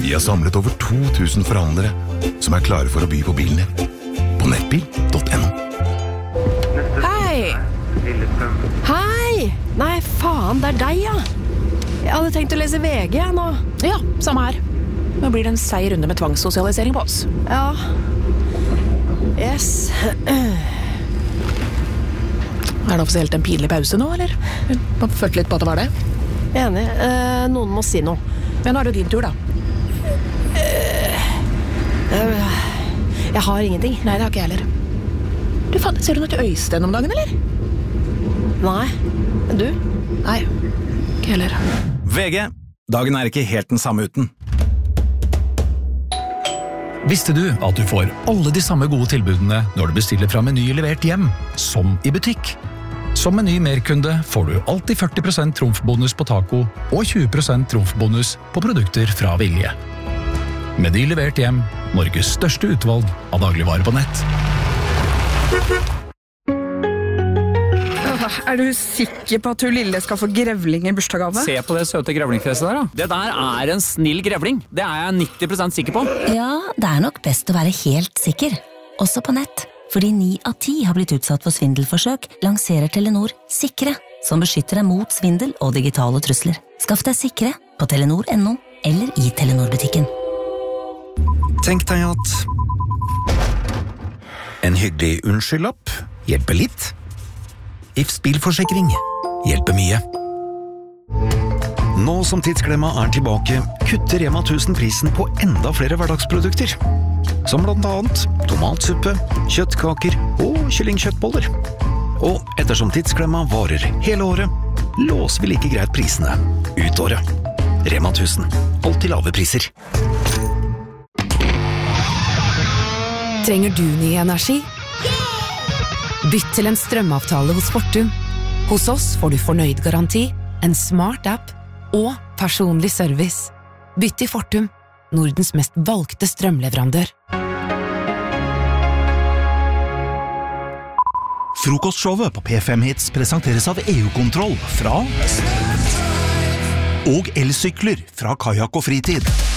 Vi har samlet over 2000 forhandlere som er klare for å by på bilen din. På nettbil.no. Hei! Hei! Nei, faen, det er deg, ja. Jeg hadde tenkt å lese VG nå. Ja, samme her. Nå blir det en seig runde med tvangssosialisering på oss. Ja. Yes. Er det offisielt en pinlig pause nå, eller? Man følte litt på at det var det. Enig. Noen må si noe. Men nå er det din tur, da. Jeg har ingenting. Nei, det har ikke jeg heller. Du, faen, ser du noe til Øystein om dagen, eller? Nei. Du? Nei, ikke heller. VG. Dagen er ikke helt den samme uten. Visste du at du får alle de samme gode tilbudene når du bestiller fra Meny levert hjem, som i butikk? Som Meny merkunde får du alltid 40% trumfbonus på taco og 20% trumfbonus på produkter fra Vilje. Meny levert hjem, Norges største utvalg av dagligvarer på nett. Er du sikker på at hun lille skal få grevling i bursdagsgave? Se på det søte grevlingfjeset der, da. Det der er en snill grevling. Det er jeg 90% sikker på. Ja, det er nok best å være helt sikker. Også på nett. Fordi 9 av 10 har blitt utsatt for svindelforsøk, lanserer Telenor Sikre, som beskytter deg mot svindel og digitale trusler. Skaff deg Sikre på telenor.no eller i Telenor-butikken. Tenk deg at en hyggelig unnskyldlapp hjelper litt. Ifs bilforsikring hjelper mye. Nå som Tidsklemma er tilbake, kutter Rema 1000 prisen på enda flere hverdagsprodukter. Som blant annet tomatsuppe, kjøttkaker og kyllingkjøttboller. Og ettersom Tidsklemma varer hele året, låser vi like greit prisene ut året. Rema 1000. Alltid lave priser. Trenger du ny energi? Bytt til en strømavtale hos Fortum. Hos oss får du fornøyd garanti, en smart app og personlig service. Bytt til Fortum, Nordens mest valgte strømleverandør. Frokostshowet på P5 Hits presenteres av EU-kontroll fra og elsykler fra Kajak og Fritid.